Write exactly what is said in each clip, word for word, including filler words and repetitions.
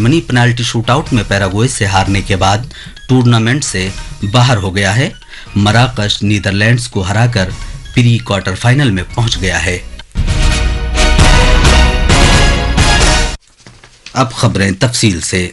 Germany penalty shootout में Paraguay से हारने के बाद टूर्नामेंट से बाहर हो गया है। मराकश नीदरलैंड्स को हराकर प्री क्वार्टर फाइनल में पहुंच गया है। अब खबरें तफसील से।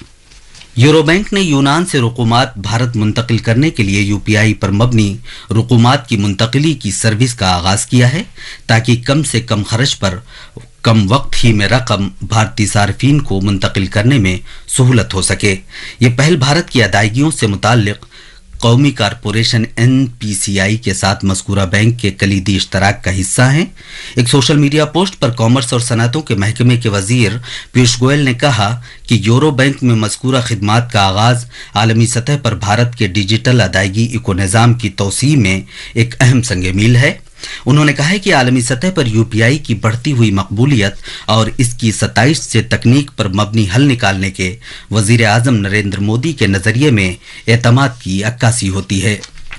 यूरो बैंक ने यूनान से रुकुमात भारत मुंतकिल करने के लिए यूपीआई पर मबनी रुकुमात की मुंतकिली की सर्विस का आगाज किया है, ताकि कम से कम खर्च पर कम वक्त ही में रकम भारतीय सार्फिन को मुंतकिल करने में सहूलत हो सके। ये पहल भारत की अदायगियों से मुताल्लिक कौमी कारपोरेशन एन पी सी आई के साथ मज़कूरा बैंक के कलीदी इश्तराक का हिस्सा है। एक सोशल मीडिया पोस्ट पर कॉमर्स और सनअतों के महकमे के वजीर पीयूष गोयल ने कहा कि यूरो बैंक में मज़कूरा खिदमात का आगाज आलमी सतह पर भारत के डिजिटल अदायगी इको निज़ाम की तोसी में एक अहम संग मील है। उन्होंने कहा है कि आलमी सतह पर यूपीआई की बढ़ती हुई मकबूलियत और इसकी सताइश से तकनीक पर मबनी हल निकालने के वजीर आजम नरेंद्र मोदी के नजरिए में एतमाद की अक्कासी होती है।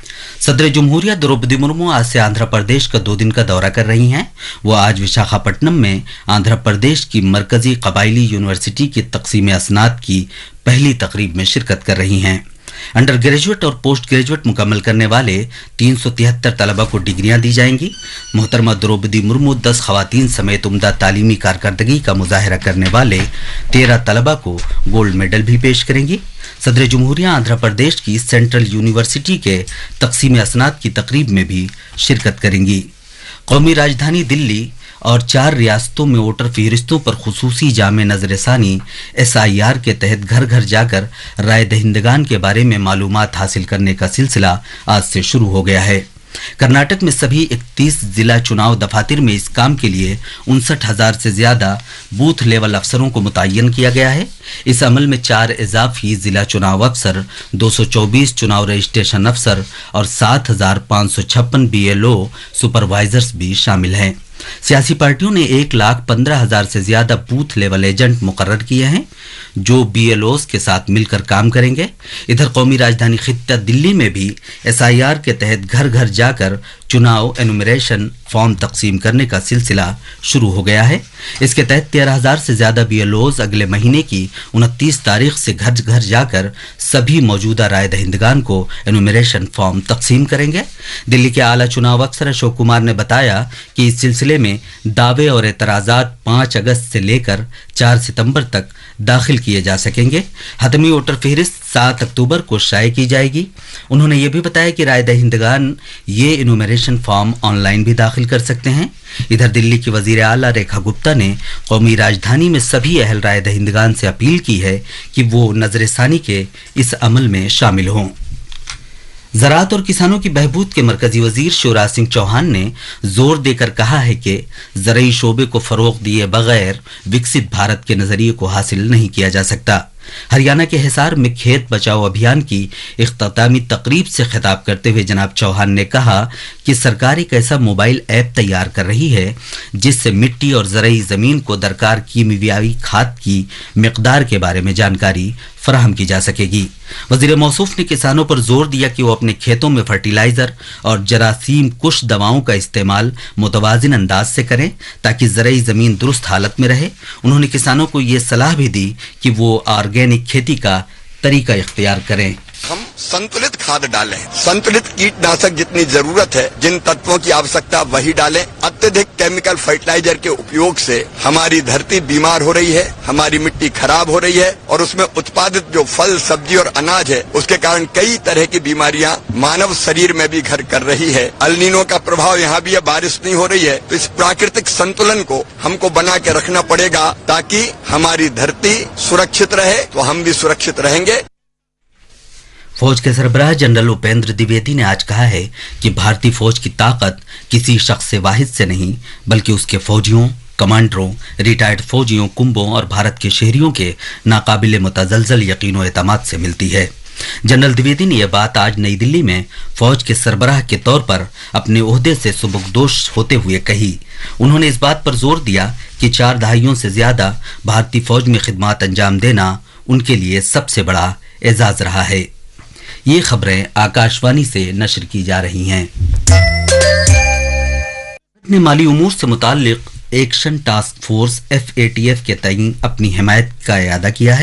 सदर जमहूरिया द्रौपदी मुर्मू आज से आंध्र प्रदेश का दो दिन का दौरा कर रही हैं। वो आज विशाखापट्टनम में आंध्र प्रदेश की मरकजी कबायली यूनिवर्सिटी की तकसीम असनाद की पहली तकरीब में शिरकत कर रही हैं। अंडर ग्रेजुएट और पोस्ट ग्रेजुएट मुकम्मल करने वाले तीन सौ तिहत्तर तलबा को डिग्रियां दी जाएंगी। मोहतरमा द्रौपदी मुर्मू दस खवातीन समेत उम्दा तालीमी कारकर्दगी का मुजाहरा करने वाले तेरह तलबा को गोल्ड मेडल भी पेश करेंगी। सदर जमहूरिया आंध्र प्रदेश की सेंट्रल यूनिवर्सिटी के तकसीम असनाद की तकरीब में भी शिरकत करेंगी। कौमी राजधानी दिल्ली और चार रियासतों में वोटर फहरिस्तों पर खुसूसी जामे नजरसानी एस आई आर के तहत घर घर जाकर राय दहिंदगान के बारे में मालूमात हासिल करने का सिलसिला आज से शुरू हो गया है। कर्नाटक में सभी इकतीस जिला चुनाव दफातर में इस काम के लिए उनसठ हजार से ज्यादा बूथ लेवल अफसरों को मुतय्यन किया गया है। इस अमल में चार इजाफी जिला चुनाव अफसर, दो सौ चौबीस चुनाव रजिस्ट्रेशन अफसर और सात हजार पाँच सौ छप्पन बी एल ओ सुपरवाइजर्स भी शामिल हैं। सियासी पार्टियों ने एक लाख पंद्रह हजार से ज्यादा बूथ लेवल एजेंट मुकर्रर किए हैं, जो बी एल ओज़ के साथ मिलकर काम करेंगे। इधर कौमी राजधानी खित्ता दिल्ली में भी एस आई आर के तहत घर घर जाकर चुनाव एनुमरेशन फॉर्म तकसीम करने का सिलसिला शुरू हो गया है। इसके तहत तेरह हजार से ज्यादा बी एल ओज़ अगले महीने की उनतीस तारीख से घर घर जाकर सभी मौजूदा राय दहिंदगान को एनुमरेशन फॉर्म तकसीम करेंगे। दिल्ली के आला चुनाव अफसर अशोक कुमार ने बताया कि इस सिलसिले में दावे और एतराज़ात पाँच अगस्त से लेकर चार सितंबर तक दाखिल किए जा सकेंगे। हतमी वोटर फहरिस्त सात अक्टूबर को शाये की जाएगी। उन्होंने ये भी बताया कि राय दहिंदगान ये इनुमरेशन फॉर्म ऑनलाइन भी दाखिल कर सकते हैं। इधर दिल्ली की वजीर आला रेखा गुप्ता ने कौमी राजधानी में सभी अहल राय दहिंदगान से अपील की है कि वो नजरसानी के इस अमल में शामिल हों। ज़राअत और किसानों की बहबूद के मरकजी वजीर शिवराज सिंह चौहान ने जोर देकर कहा है कि ज़रई शोबे को फरोग दिए बगैर विकसित भारत के नजरिए को हासिल नहीं किया जा सकता। हरियाणा के हिसार में खेत बचाओ अभियान की इख्तितामी तकरीब से खिताब करते हुए जनाब चौहान ने कहा कि सरकार एक ऐसा मोबाइल ऐप तैयार कर रही है जिससे मिट्टी और ज़रई ज़मीन को दरकार कीमियावी खाद की मिकदार के बारे में जानकारी फराहम की जा सकेगी। वजीर मौसूफ ने किसानों पर जोर दिया कि वो अपने खेतों में फर्टिलाइजर और जरासीम कुश दवाओं का इस्तेमाल मुतवाजिन अंदाज से करें ताकि ज़रई ज़मीन दुरुस्त हालत में रहे। उन्होंने किसानों को ये सलाह भी दी कि वो ऑर्गेनिक खेती का तरीका इख्तियार करें। हम संतुलित खाद डालें, संतुलित कीटनाशक जितनी जरूरत है, जिन तत्वों की आवश्यकता वही डालें। अत्यधिक केमिकल फर्टिलाइजर के उपयोग से हमारी धरती बीमार हो रही है, हमारी मिट्टी खराब हो रही है और उसमें उत्पादित जो फल, सब्जी और अनाज है उसके कारण कई तरह की बीमारियां मानव शरीर में भी घर कर रही है। अल्नीनो का प्रभाव यहाँ भी है, बारिश नहीं हो रही है, तो इस प्राकृतिक संतुलन को हमको बना के रखना पड़ेगा ताकि हमारी धरती सुरक्षित रहे तो हम भी सुरक्षित रहेंगे। फौज के सरबराह जनरल उपेंद्र द्विवेदी ने आज कहा है कि भारतीय फौज की ताकत किसी शख्स से वाहिद से नहीं बल्कि उसके फौजियों, कमांडरों, रिटायर्ड फौजियों, कुंभों और भारत के शहरियों के नाकाबिले मुतजलजल यकीन और एतमाद से मिलती है। जनरल द्विवेदी ने यह बात आज नई दिल्ली में फौज के सरबराह के तौर पर अपने ओहदे से सुबुकदोश होते हुए कही। उन्होंने इस बात पर जोर दिया कि चार दहाइयों से ज्यादा भारतीय फौज में खिदमत अंजाम देना उनके लिए सबसे बड़ा एजाज रहा है। ये खबरें आकाशवाणी से नशर की जा रही हैं। ने माली उमूर से मुताल्लिक action task force F A T F के तईन अपनी हिमायत का इरादा किया है।